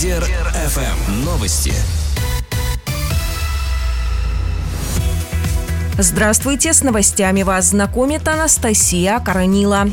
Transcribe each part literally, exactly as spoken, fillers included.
Лидер эф эм. Новости. Здравствуйте, с новостями вас знакомит Анастасия Коронила.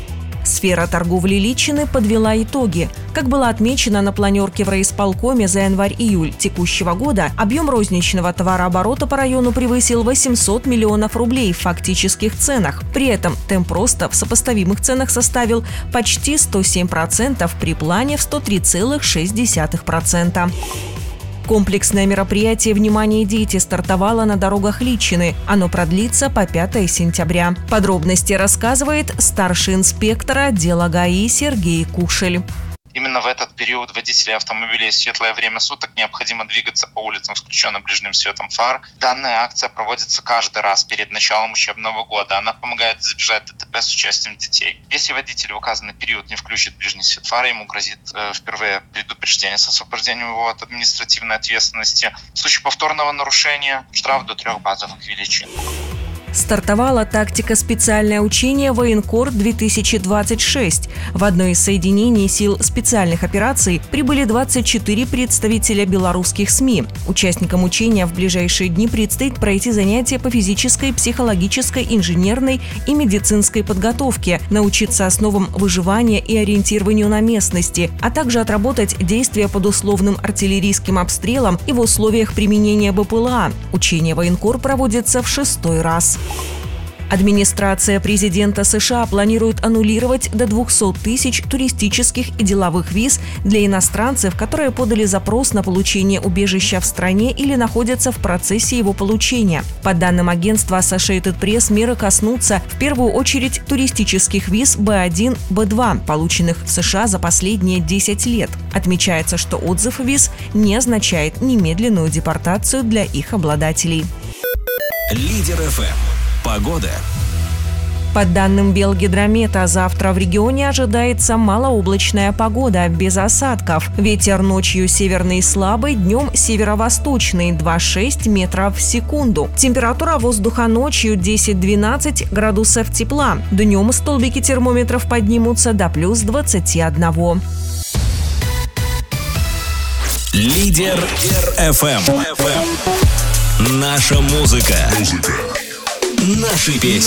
Сфера торговли Личины подвела итоги. Как было отмечено на планерке в райисполкоме за январь-июль текущего года, объем розничного товарооборота по району превысил восемьсот миллионов рублей в фактических ценах. При этом темп роста в сопоставимых ценах составил почти сто семь процентов при плане в сто три целых шесть десятых процента. Комплексное мероприятие «Внимание, дети» стартовало на дорогах Личины. Оно продлится по пятое сентября. Подробности рассказывает старший инспектор отдела ГАИ Сергей Кушель. Именно в этот период водителей автомобилей в светлое время суток необходимо двигаться по улицам с включенным ближним светом фар. Данная акция проводится каждый раз перед началом учебного года. Она помогает избежать ДТП с участием детей. Если водитель в указанный период не включит ближний свет фары, ему грозит э, впервые предупреждение с освобождением его от административной ответственности. В случае повторного нарушения штраф до трех базовых величин. Стартовала тактика «Специальное учение Военкор-две тысячи двадцать шесть». В одно из соединений сил специальных операций прибыли двадцать четыре представителя белорусских СМИ. Участникам учения в ближайшие дни предстоит пройти занятия по физической, психологической, инженерной и медицинской подготовке, научиться основам выживания и ориентированию на местности, а также отработать действия под условным артиллерийским обстрелом и в условиях применения БПЛА. Учение Военкор проводится в шестой раз. Администрация президента США планирует аннулировать до двухсот тысяч туристических и деловых виз для иностранцев, которые подали запрос на получение убежища в стране или находятся в процессе его получения. По данным агентства Associated Press, меры коснутся в первую очередь туристических виз бэ один, бэ два, полученных в США за последние десять лет. Отмечается, что отзыв виз не означает немедленную депортацию для их обладателей. Лидер эф эм. Погода. По данным Белгидромета, завтра в регионе ожидается малооблачная погода, без осадков. Ветер ночью северный слабый, днем северо-восточный, два целых шесть десятых метров в секунду. Температура воздуха ночью десять-двенадцать градусов тепла. Днем столбики термометров поднимутся до плюс двадцати одного. Лидер эф эм. Наша музыка. Наши песни.